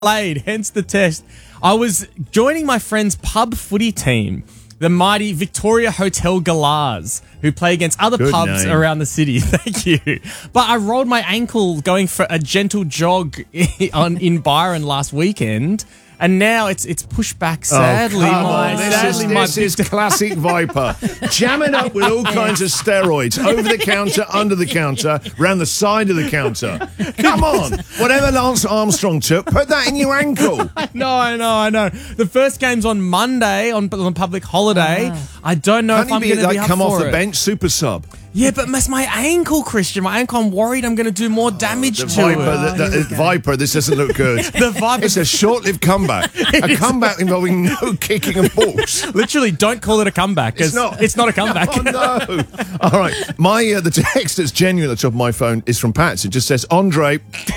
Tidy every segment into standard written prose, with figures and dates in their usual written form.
played, hence the test. I was joining my friend's pub footy team, the mighty Victoria Hotel Galahs, who play against other pubs around the city. Thank you. But I rolled my ankle going for a gentle jog in Byron last weekend. And now it's pushed back, sadly. This is classic Viper. Jamming up with all kinds of steroids, over the counter, under the counter, round the side of the counter. Come on. Whatever Lance Armstrong took, put that in your ankle. I know. The first game's on Monday on public holiday. I don't know if I'm going to be up come for off the it. bench, super sub. Yeah, but it's my ankle, Christian. My ankle, I'm worried I'm going to do more damage to it. Viper, this doesn't look good. The Viper. It's a short-lived comeback. A comeback involving no kicking of balls. Literally, don't call it a comeback. It's not a comeback. Oh, no. All right. The text that's genuine at the top of my phone is from Pat. It just says, Andre.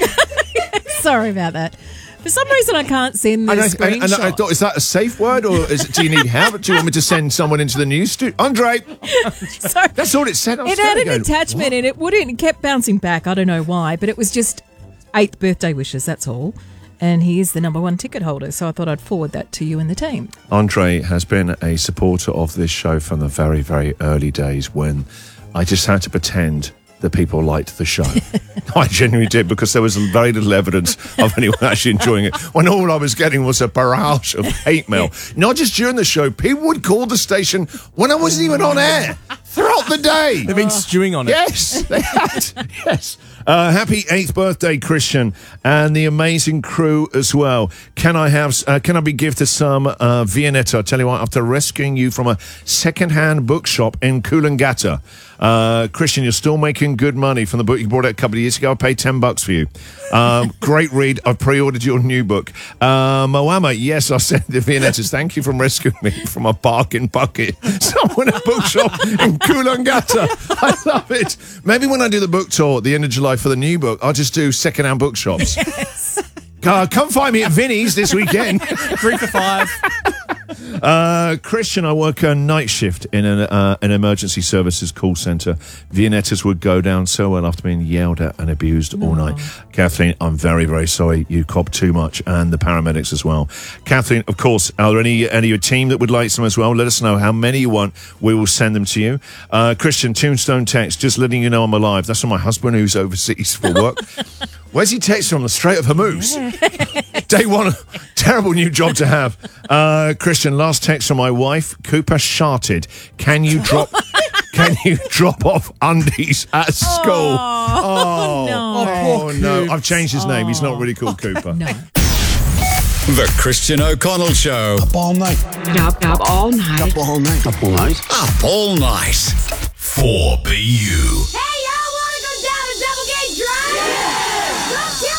Sorry about that. For some reason, I can't send this screenshot. And I thought, is that a safe word, or do you need help? Do you want me to send someone into the news studio? Andre! Sorry. That's all it said. It had an attachment and it kept bouncing back. I don't know why, but it was just 8th birthday wishes, that's all. And he is the number 1 ticket holder, so I thought I'd forward that to you and the team. Andre has been a supporter of this show from the very, very early days when I just had to pretend that people liked the show. I genuinely did, because there was very little evidence of anyone actually enjoying it. When all I was getting was a barrage of hate mail. Not just during the show, people would call the station when I wasn't even on air throughout the day. They've been stewing on it. Yes, they had. Yes. Happy 8th birthday, Christian, and the amazing crew as well. Can I be gifted some Viennetta? I tell you what, after rescuing you from a second-hand bookshop in Coolangatta, Christian, you're still making good money from the book you brought out a couple of years ago. I paid $10 for you. Great read. I've pre-ordered your new book. Moama, yes, I sent the Viennettas. Thank you for rescuing me from a bargain bucket. Someone at a bookshop in Coolangatta. I love it. Maybe when I do the book tour at the end of July for the new book, I'll just do second-hand bookshops. Yes. Come find me at Vinnie's this weekend. 3 for $5. Christian, I work a night shift in an emergency services call centre. Viennettas would go down so well after being yelled at and abused all night. Kathleen, I'm very, very sorry you copped too much, and the paramedics as well. Kathleen, of course, are there any of your team that would like some as well? Let us know how many you want. We will send them to you. Christian, Tombstone text, just letting you know I'm alive. That's from my husband who's overseas for work. Where's he texting from? The Strait of Hormuz. Day one, terrible new job to have. Christian, last text from my wife. Cooper sharted. Can you drop off undies at school? Oh no. I've changed his name. He's not really called Cooper. No. The Christian O'Connell Show. Up all night. Up all night. Up all night. Up all night. Up all night. 4BU. Hey, y'all wanna go down a double gate drive? Yeah! Let's get